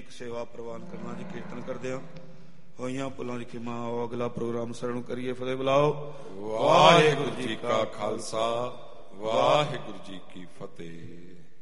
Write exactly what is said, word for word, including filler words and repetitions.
ਨਜ਼ਦੀਕ ਸੇਵਾ ਪ੍ਰਵਾਨ ਕਰਨਾ ਜੀ। ਕੀਰਤਨ ਕਰਦੇ ਹਾਂ ਹੋਈਆਂ ਭੁੱਲਾਂ ਦੀ ਖਿਮਾ। ਆਓ ਅਗਲਾ ਪ੍ਰੋਗਰਾਮ ਸ਼ੁਰੂ ਕਰੀਏ। ਫਤਿਹ ਬੁਲਾਓ। ਵਾਹਿਗੁਰੂ ਜੀ ਕਾ ਖਾਲਸਾ, ਵਾਹਿਗੁਰੂ ਜੀ ਕੀ ਫਤਿਹ।